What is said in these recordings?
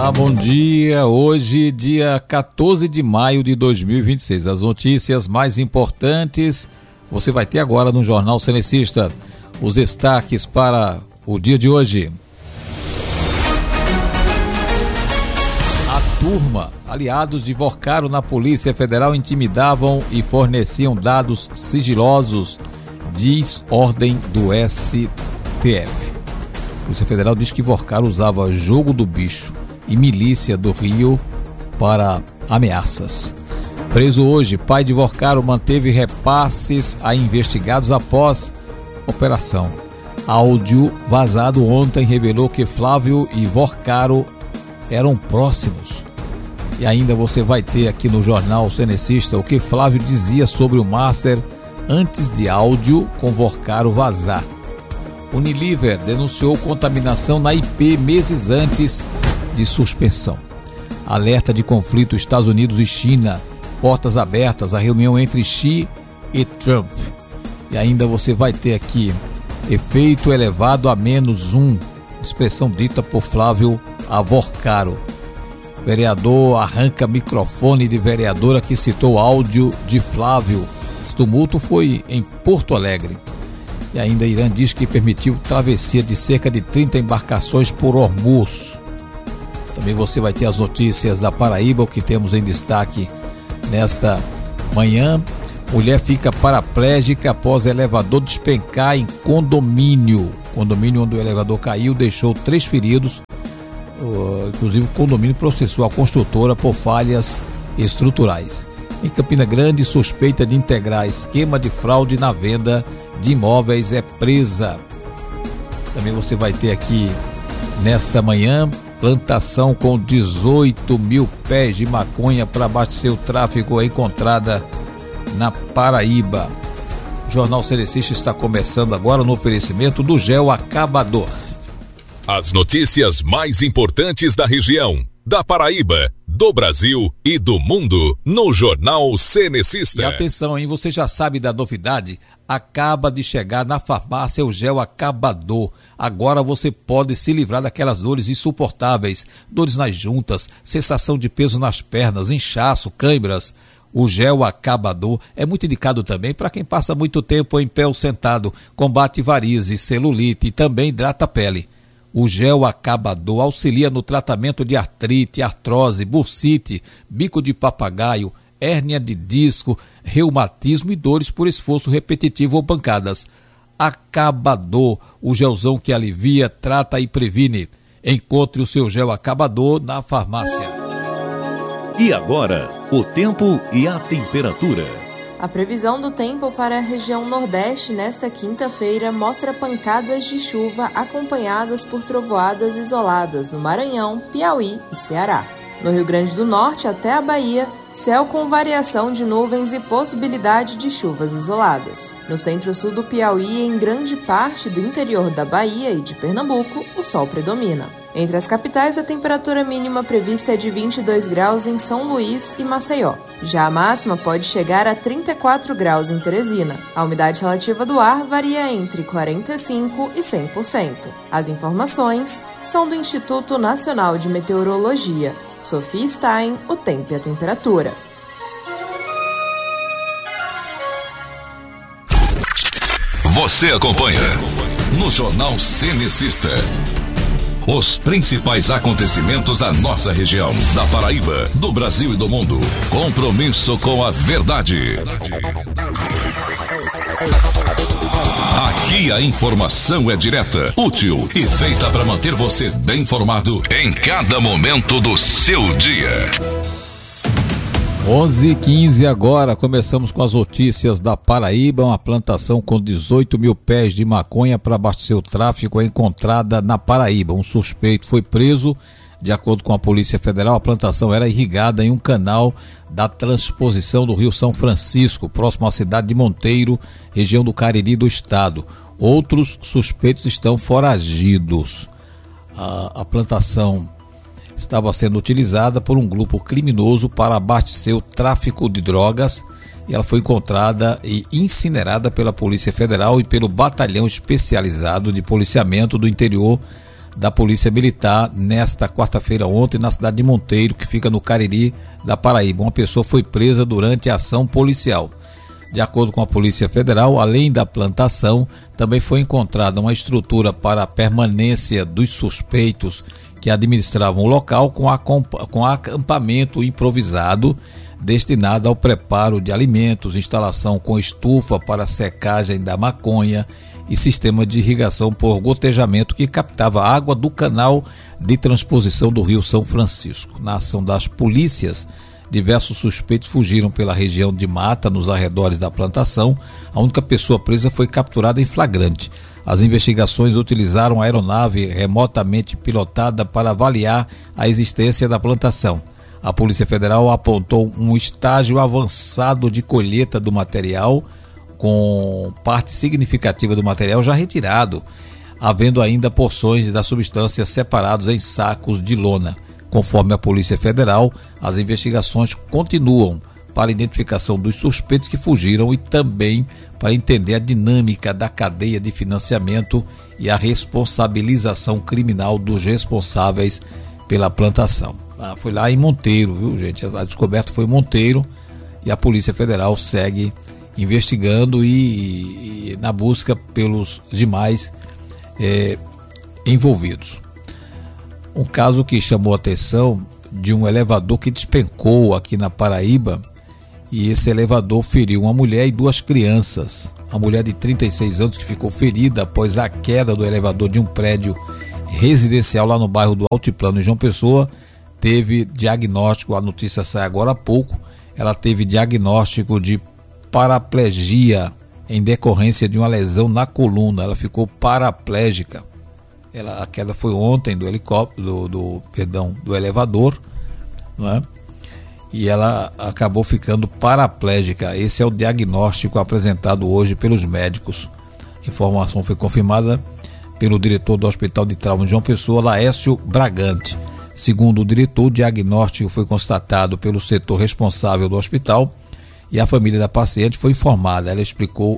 Olá, bom dia. Hoje, dia 14 de maio de 2026. As notícias mais importantes você vai ter agora no Jornal Cenecista. Os destaques para o dia de hoje. A turma, aliados de Vorcaro na Polícia Federal, intimidavam e forneciam dados sigilosos, diz ordem do STF. A Polícia Federal diz que Vorcaro usava jogo do bicho e milícia do Rio para ameaças. Preso hoje, pai de Vorcaro manteve repasses a investigados após operação. Áudio vazado ontem revelou que Flávio e Vorcaro eram próximos. E ainda você vai ter aqui no Jornal Cenecista o que Flávio dizia sobre o Master antes de áudio com Vorcaro vazar. Unilever denunciou contaminação na IP meses antes de suspensão. Alerta de conflito Estados Unidos e China. Portas abertas à reunião entre Xi e Trump. E ainda você vai ter aqui efeito elevado a -1, expressão dita por Flávio a Vorcaro. Vereador arranca microfone de vereadora que citou áudio de Flávio. Esse tumulto foi em Porto Alegre. E ainda Irã diz que permitiu travessia de cerca de 30 embarcações por Hormuz. Também você vai ter as notícias da Paraíba, o que temos em destaque nesta manhã. Mulher fica paraplégica após elevador despencar em condomínio. Condomínio onde o elevador caiu deixou 3 feridos. Inclusive o condomínio processou a construtora por falhas estruturais. Em Campina Grande, suspeita de integrar esquema de fraude na venda de imóveis é presa. Também você vai ter aqui nesta manhã plantação com 18 mil pés de maconha para abastecer o tráfico encontrada na Paraíba. O Jornal Cenecista está começando agora no oferecimento do Gel Acabador. As notícias mais importantes da região, da Paraíba, do Brasil e do mundo no Jornal Cenecista. E atenção, hein? Você já sabe da novidade? Acaba de chegar na farmácia o Gel Acabador. Agora você pode se livrar daquelas dores insuportáveis, dores nas juntas, sensação de peso nas pernas, inchaço, câimbras. O Gel Acabador é muito indicado também para quem passa muito tempo em pé ou sentado, combate varizes, celulite e também hidrata a pele. O Gel Acabador auxilia no tratamento de artrite, artrose, bursite, bico de papagaio, hérnia de disco, reumatismo e dores por esforço repetitivo ou pancadas. Acabador, o gelzão que alivia, trata e previne. Encontre o seu Gel Acabador na farmácia. E agora, o tempo e a temperatura. A previsão do tempo para a região Nordeste nesta quinta-feira mostra pancadas de chuva acompanhadas por trovoadas isoladas no Maranhão, Piauí e Ceará. No Rio Grande do Norte até a Bahia, céu com variação de nuvens e possibilidade de chuvas isoladas. No centro-sul do Piauí e em grande parte do interior da Bahia e de Pernambuco, o sol predomina. Entre as capitais, a temperatura mínima prevista é de 22 graus em São Luís e Maceió. Já a máxima pode chegar a 34 graus em Teresina. A umidade relativa do ar varia entre 45% e 100%. As informações são do Instituto Nacional de Meteorologia. Sofia Stein, o tempo e a temperatura. Você acompanha no Jornal Cenecista os principais acontecimentos da nossa região, da Paraíba, do Brasil e do mundo. Compromisso com a verdade. Aqui a informação é direta, útil e feita para manter você bem informado em cada momento do seu dia. 11h15 agora, começamos com as notícias da Paraíba. Uma plantação com 18 mil pés de maconha para abastecer o tráfico é encontrada na Paraíba. Um suspeito foi preso. De acordo com a Polícia Federal, a plantação era irrigada em um canal da transposição do Rio São Francisco, próximo à cidade de Monteiro, região do Cariri do estado. Outros suspeitos estão foragidos. A plantação estava sendo utilizada por um grupo criminoso para abastecer o tráfico de drogas e ela foi encontrada e incinerada pela Polícia Federal e pelo Batalhão Especializado de Policiamento do Interior da Polícia Militar nesta quarta-feira ontem na cidade de Monteiro, que fica no Cariri da Paraíba. Uma pessoa foi presa durante a ação policial. De acordo com a Polícia Federal, além da plantação, também foi encontrada uma estrutura para a permanência dos suspeitos que administravam o local com acampamento improvisado destinado ao preparo de alimentos, instalação com estufa para secagem da maconha e sistema de irrigação por gotejamento que captava água do canal de transposição do Rio São Francisco. Na ação das polícias, diversos suspeitos fugiram pela região de mata nos arredores da plantação. A única pessoa presa foi capturada em flagrante. As investigações utilizaram a aeronave remotamente pilotada para avaliar a existência da plantação. A Polícia Federal apontou um estágio avançado de colheita do material, com parte significativa do material já retirado, havendo ainda porções da substância separados em sacos de lona. Conforme a Polícia Federal, as investigações continuam para a identificação dos suspeitos que fugiram e também para entender a dinâmica da cadeia de financiamento e a responsabilização criminal dos responsáveis pela plantação. Foi lá em Monteiro, viu, gente? A descoberta foi em Monteiro e a Polícia Federal segue investigando e na busca pelos demais envolvidos. Um caso que chamou a atenção de um elevador que despencou aqui na Paraíba, e esse elevador feriu uma mulher e 2 crianças. A mulher de 36 anos que ficou ferida após a queda do elevador de um prédio residencial lá no bairro do Altiplano, em João Pessoa, teve diagnóstico, a notícia sai agora há pouco, ela teve diagnóstico de paraplegia em decorrência de uma lesão na coluna. Ela ficou paraplégica. A queda foi ontem do helicóptero, do elevador, não é? E ela acabou ficando paraplégica. Esse é o diagnóstico apresentado hoje pelos médicos. A informação foi confirmada pelo diretor do Hospital de Trauma de João Pessoa, Laércio Bragante. Segundo o diretor, o diagnóstico foi constatado pelo setor responsável do hospital e a família da paciente foi informada. Ele explicou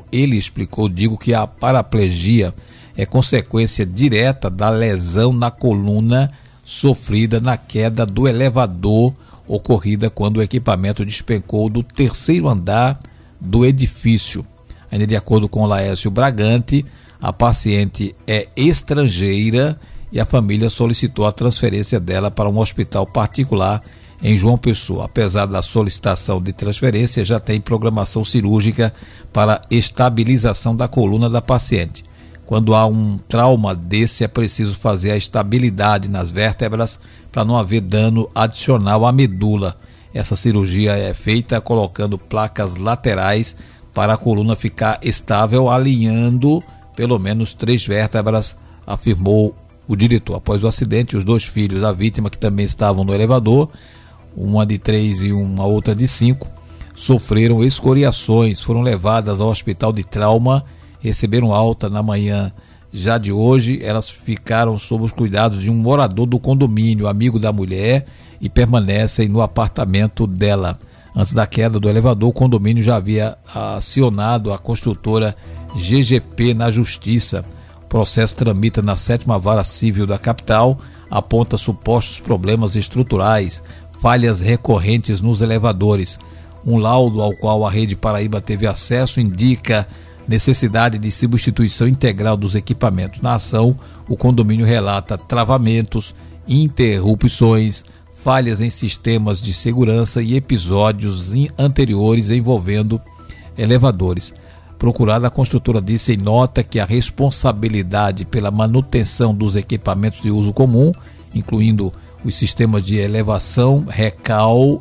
que a paraplegia é consequência direta da lesão na coluna sofrida na queda do elevador ocorrida quando o equipamento despencou do 3º andar do edifício. Ainda de acordo com o Laércio Bragante, a paciente é estrangeira e a família solicitou a transferência dela para um hospital particular em João Pessoa. Apesar da solicitação de transferência, já tem programação cirúrgica para estabilização da coluna da paciente. Quando há um trauma desse, é preciso fazer a estabilidade nas vértebras para não haver dano adicional à medula. Essa cirurgia é feita colocando placas laterais para a coluna ficar estável, alinhando pelo menos 3 vértebras, afirmou o diretor. Após o acidente, os 2 filhos da vítima, que também estavam no elevador, uma de 3 e uma outra de 5, sofreram escoriações, foram levadas ao hospital de trauma, receberam alta na manhã já de hoje. Elas ficaram sob os cuidados de um morador do condomínio, amigo da mulher, e permanecem no apartamento dela. Antes da queda do elevador, o condomínio já havia acionado a construtora GGP na justiça. O processo tramita na 7ª Vara Civil da capital, aponta supostos problemas estruturais, falhas recorrentes nos elevadores. Um laudo ao qual a Rede Paraíba teve acesso indica necessidade de substituição integral dos equipamentos. Na ação, o condomínio relata travamentos, interrupções, falhas em sistemas de segurança e episódios anteriores envolvendo elevadores. Procurada, a construtora disse em nota que a responsabilidade pela manutenção dos equipamentos de uso comum, incluindo os sistemas de elevação, recai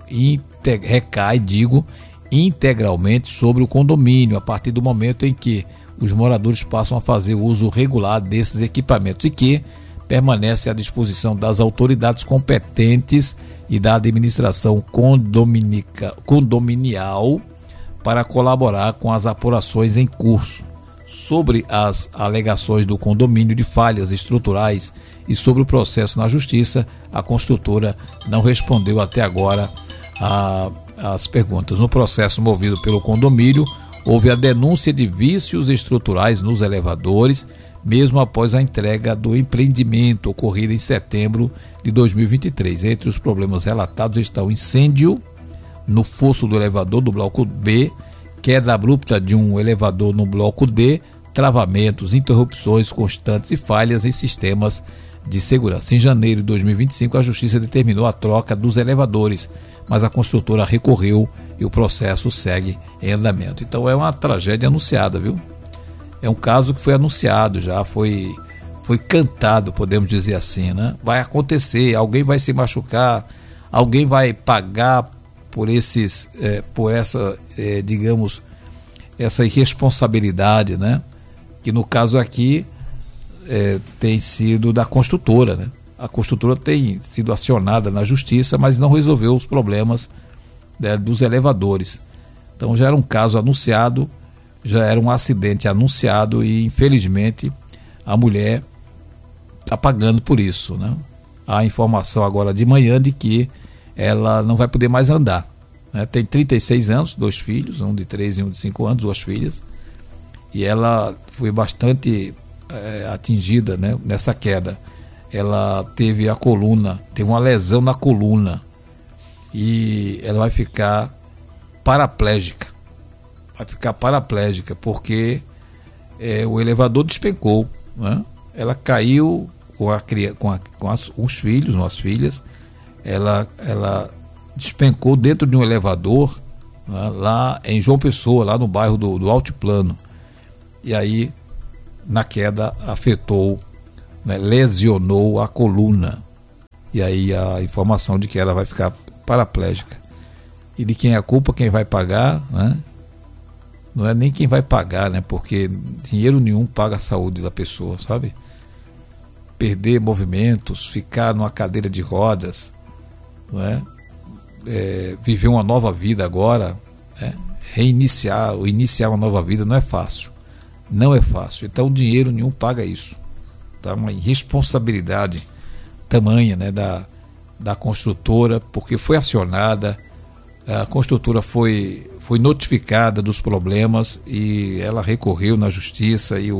integralmente sobre o condomínio a partir do momento em que os moradores passam a fazer uso regular desses equipamentos e que permanece à disposição das autoridades competentes e da administração condominial para colaborar com as apurações em curso. Sobre as alegações do condomínio de falhas estruturais e sobre o processo na justiça, a construtora não respondeu até agora as perguntas. No processo movido pelo condomínio, houve a denúncia de vícios estruturais nos elevadores, mesmo após a entrega do empreendimento ocorrida em setembro de 2023. Entre os problemas relatados estão incêndio no fosso do elevador do bloco B, queda abrupta de um elevador no bloco D, travamentos, interrupções constantes e falhas em sistemas de segurança. Em janeiro de 2025, a Justiça determinou a troca dos elevadores, mas a construtora recorreu e o processo segue em andamento. Então é uma tragédia anunciada, viu? É um caso que foi anunciado, já foi cantado, podemos dizer assim, né? Vai acontecer, alguém vai se machucar, alguém vai pagar por essa irresponsabilidade, né? Que no caso aqui tem sido da construtora, né? A construtora tem sido acionada na justiça, mas não resolveu os problemas, né, dos elevadores. Então já era um caso anunciado, já era um acidente anunciado e infelizmente a mulher está pagando por isso, né? Há informação agora de manhã de que ela não vai poder mais andar, né? Tem 36 anos, 2 filhos, um de 3 e um de 5 anos, 2 filhas, e ela foi bastante atingida, né, nessa queda. Ela teve uma lesão na coluna e ela vai ficar paraplégica. Porque o elevador despencou, né? Ela caiu com os filhos, as filhas. Ela despencou dentro de um elevador, né, lá em João Pessoa, lá no bairro do Altiplano. E aí, na queda, afetou, né, lesionou a coluna. E aí a informação de que ela vai ficar paraplégica. E de quem é a culpa, quem vai pagar, né? Não é nem quem vai pagar, né? Porque dinheiro nenhum paga a saúde da pessoa, sabe? Perder movimentos, ficar numa cadeira de rodas, não é? Viver uma nova vida agora, né? Iniciar uma nova vida não é fácil. Não é fácil. Então dinheiro nenhum paga isso. Tá? Uma irresponsabilidade tamanha, né, da construtora, porque foi acionada, a construtora foi notificada dos problemas e ela recorreu na justiça e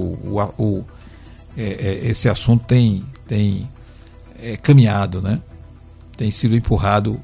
esse assunto tem caminhado, né? Tem sido empurrado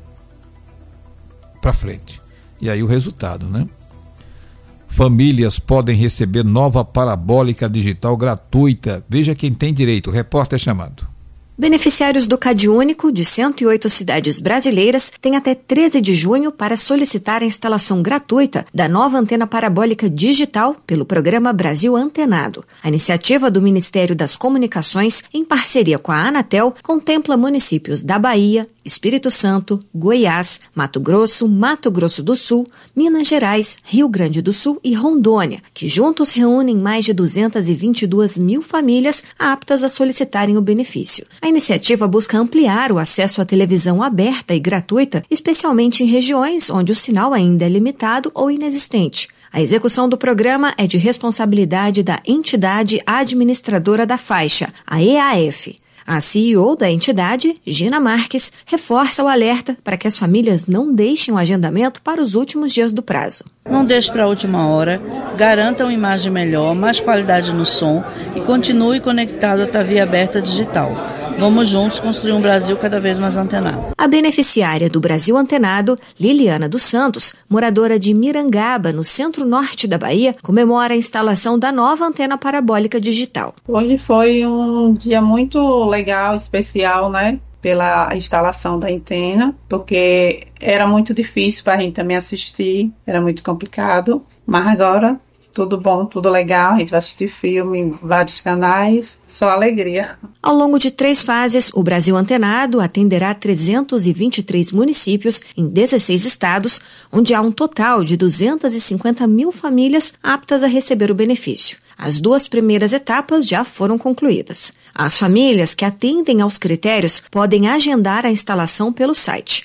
para frente. E aí o resultado, né? Famílias podem receber nova parabólica digital gratuita. Veja quem tem direito. O repórter é chamado. Beneficiários do CadÚnico de 108 cidades brasileiras têm até 13 de junho para solicitar a instalação gratuita da nova antena parabólica digital pelo programa Brasil Antenado. A iniciativa do Ministério das Comunicações, em parceria com a Anatel, contempla municípios da Bahia, Espírito Santo, Goiás, Mato Grosso do Sul, Minas Gerais, Rio Grande do Sul e Rondônia, que juntos reúnem mais de 222 mil famílias aptas a solicitarem o benefício. A iniciativa busca ampliar o acesso à televisão aberta e gratuita, especialmente em regiões onde o sinal ainda é limitado ou inexistente. A execução do programa é de responsabilidade da entidade administradora da faixa, a EAF. A CEO da entidade, Gina Marques, reforça o alerta para que as famílias não deixem o agendamento para os últimos dias do prazo. Não deixe para a última hora, garanta uma imagem melhor, mais qualidade no som e continue conectado à TV aberta digital. Vamos juntos construir um Brasil cada vez mais antenado. A beneficiária do Brasil Antenado, Liliana dos Santos, moradora de Mirangaba, no centro-norte da Bahia, comemora a instalação da nova antena parabólica digital. Hoje foi um dia muito legal, especial, né? Pela instalação da antena, porque era muito difícil para a gente também assistir, era muito complicado, mas agora tudo bom, tudo legal, a gente vai assistir filme em vários canais, só alegria. Ao longo de 3 fases, o Brasil Antenado atenderá 323 municípios em 16 estados, onde há um total de 250 mil famílias aptas a receber o benefício. As 2 primeiras etapas já foram concluídas. As famílias que atendem aos critérios podem agendar a instalação pelo site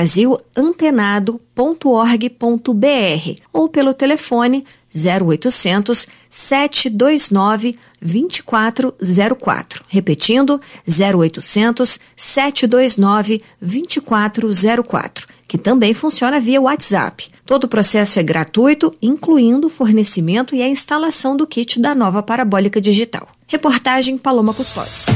brasilantenado.org.br ou pelo telefone 0800 729 2404. Repetindo, 0800 729 2404, que também funciona via WhatsApp. Todo o processo é gratuito, incluindo o fornecimento e a instalação do kit da nova parabólica digital. Reportagem Paloma Custódio.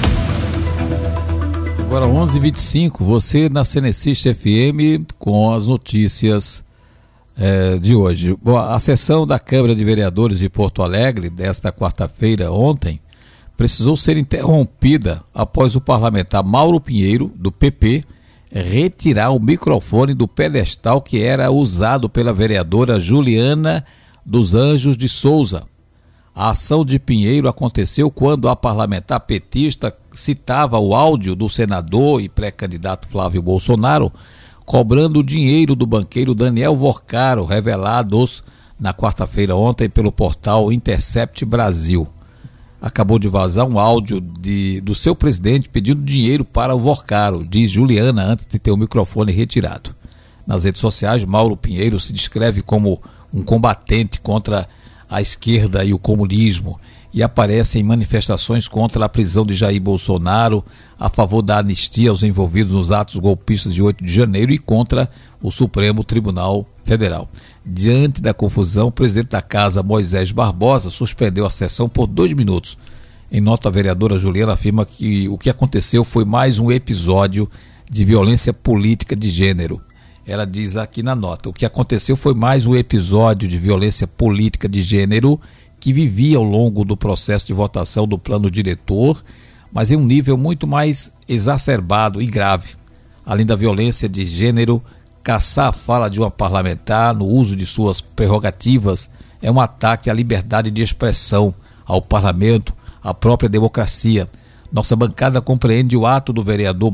Agora 11h25, você na Cenecista FM com as notícias de hoje. Bom, a sessão da Câmara de Vereadores de Porto Alegre, desta quarta-feira, ontem, precisou ser interrompida após o parlamentar Mauro Pinheiro, do PP, retirar o microfone do pedestal que era usado pela vereadora Juliana dos Anjos de Souza. A ação de Pinheiro aconteceu quando a parlamentar petista citava o áudio do senador e pré-candidato Flávio Bolsonaro cobrando dinheiro do banqueiro Daniel Vorcaro, revelados na quarta-feira ontem pelo portal Intercept Brasil. Acabou de vazar um áudio do seu presidente pedindo dinheiro para o Vorcaro, diz Juliana, antes de ter o microfone retirado. Nas redes sociais, Mauro Pinheiro se descreve como um combatente contra a esquerda e o comunismo e aparece em manifestações contra a prisão de Jair Bolsonaro, a favor da anistia aos envolvidos nos atos golpistas de 8 de janeiro e contra o Supremo Tribunal Federal. Diante da confusão, o presidente da Casa, Moisés Barbosa, suspendeu a sessão por 2 minutos. Em nota, a vereadora Juliana afirma que o que aconteceu foi mais um episódio de violência política de gênero. Ela diz aqui na nota, o que aconteceu foi mais um episódio de violência política de gênero que vivia ao longo do processo de votação do plano diretor, mas em um nível muito mais exacerbado e grave. Além da violência de gênero, caçar a fala de uma parlamentar no uso de suas prerrogativas é um ataque à liberdade de expressão, ao parlamento, à própria democracia. Nossa bancada compreende o ato do vereador